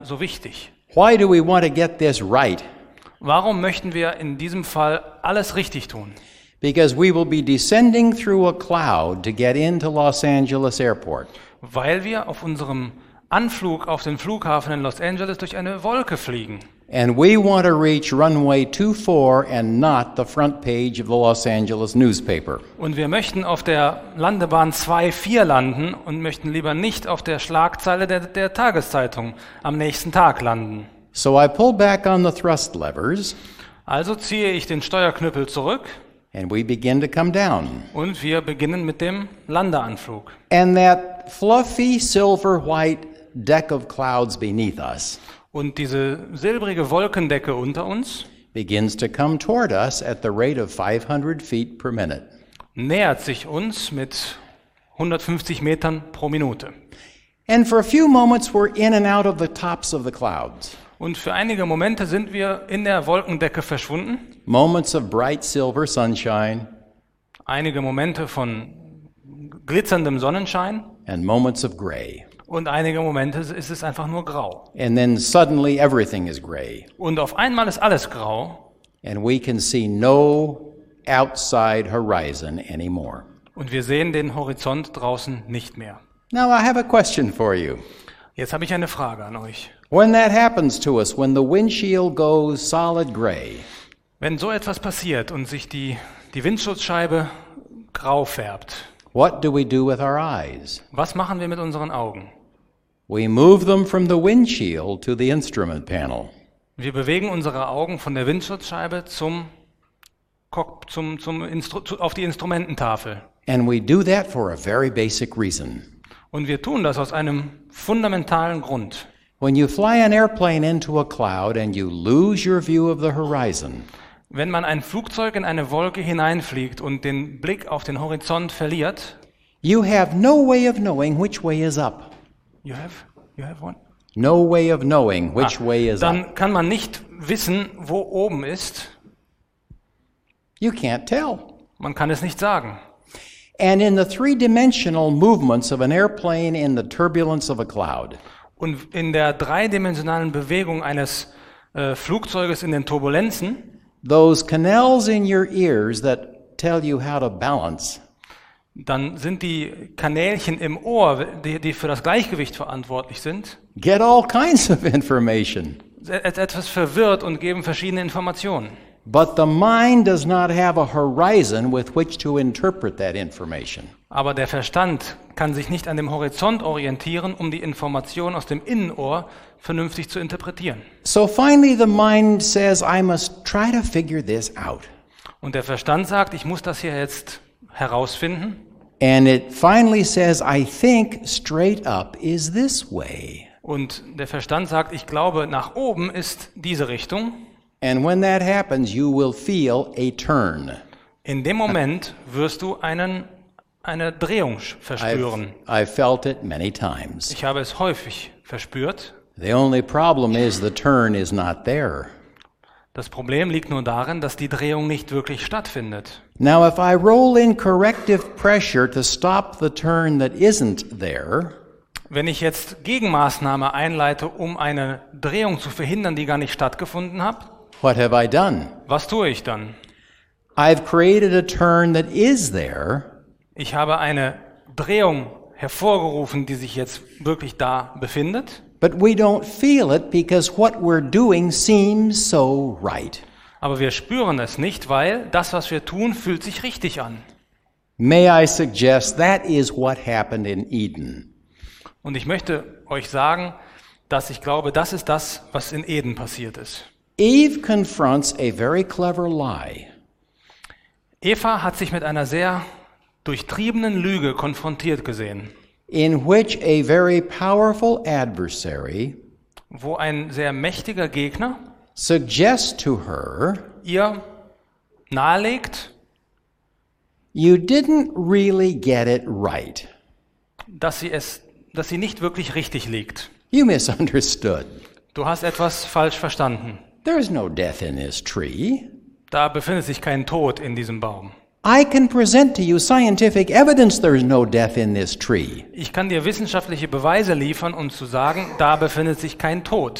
so wichtig? Why do we want to get this right? Warum möchten wir in diesem Fall alles richtig tun? Because we will be descending through a cloud to get into Los Angeles Airport. Weil wir auf unserem Anflug auf den Flughafen in Los Angeles durch eine Wolke fliegen. And we want to reach runway 24 and not the front page of the Los Angeles newspaper. Und wir möchten auf der Landebahn 2-4 landen und möchten lieber nicht auf der Schlagzeile der Tageszeitung am nächsten Tag landen. So I pull back on the thrust levers. Also ziehe ich den Steuerknüppel zurück. And we begin to come down. Und wir beginnen mit dem Landeanflug. And that fluffy silver white deck of clouds beneath us Und diese silbrige Wolkendecke unter uns begins to come toward us at the rate of 500 feet per minute. nähert sich uns mit 150 Metern pro Minute. And for a few moments we're in and out of the tops of the clouds. Und für einige Momente sind wir in der Wolkendecke verschwunden. Moments of bright silver sunshine Einige Momente von glitzerndem Sonnenschein and moments of gray. und einige Momente ist es einfach nur grau. And then suddenly everything is gray. Und auf einmal ist alles grau And we can see no outside horizon anymore. und wir sehen den Horizont draußen nicht mehr. Now I have a question for you. Jetzt habe ich eine Frage an euch. When that happens to us, when the windshield goes solid gray, Wenn so etwas passiert und sich die Windschutzscheibe grau färbt, what do we do with our eyes? was machen wir mit unseren Augen? We move them from the windshield to the instrument panel. Wir bewegen unsere Augen von der Windschutzscheibe auf die Instrumententafel. And we do that for a very basic reason. Und wir tun das aus einem fundamentalen Grund. When you fly an airplane into a cloud and you lose your view of the horizon, Wenn man ein Flugzeug in eine Wolke hineinfliegt und den Blick auf den Horizont verliert, you have no way of knowing which way is up. you have one? No way of knowing which way is up. Dann kann man nicht wissen, wo oben ist. You can't tell. Man kann es nicht sagen. And in the three-dimensional movements of an airplane in the turbulence of a cloud, Und in der dreidimensionalen Bewegung eines Flugzeuges in den Turbulenzen, those canals in your ears that tell you how to balance dann sind die Kanälchen im Ohr, die für das Gleichgewicht verantwortlich sind, get all kinds of information. etwas verwirrt und geben verschiedene Informationen. But the mind does not have a horizon with which to interpret that information. Aber der Verstand kann sich nicht an dem Horizont orientieren, um die Information aus dem Innenohr vernünftig zu interpretieren. So finally the mind says, I must try to figure this out. Und der Verstand sagt, ich muss das hier jetzt herausfinden. And it finally says, I think straight up is this way. Und der Verstand sagt, ich glaube, nach oben ist diese Richtung. And when that happens, you will feel a turn. In dem Moment wirst du eine Drehung verspüren. I've felt it many times. Ich habe es häufig verspürt. The only problem is the turn is not there. Das Problem liegt nur darin, dass die Drehung nicht wirklich stattfindet. Now, if I roll in corrective pressure to stop the turn that isn't there, Wenn ich jetzt Gegenmaßnahme einleite, um eine Drehung zu verhindern, die gar nicht stattgefunden hat, what have I done? was tue ich dann? I've created a turn that is there, Ich habe eine Drehung hervorgerufen, die sich jetzt wirklich da befindet, but we don't feel it because what we're doing seems so right. aber wir spüren es nicht, weil das, was wir tun, fühlt sich richtig an. May I suggest that is what happened in Eden. Und ich möchte euch sagen, dass ich glaube, das ist das, was in Eden passiert ist. Eve confronts a very clever lie. Eva hat sich mit einer sehr durchtriebenen Lüge konfrontiert gesehen, In which a very powerful adversary wo ein sehr mächtiger Gegner suggests to her, ihr nahelegt, you didn't really get it right. dass sie nicht wirklich richtig liegt. You misunderstood. Du hast etwas falsch verstanden. There's no death in this tree. Da befindet sich kein Tod in diesem Baum. I can present to you scientific evidence there's no death in this tree. Ich kann dir wissenschaftliche Beweise liefern, um zu sagen, da befindet sich kein Tod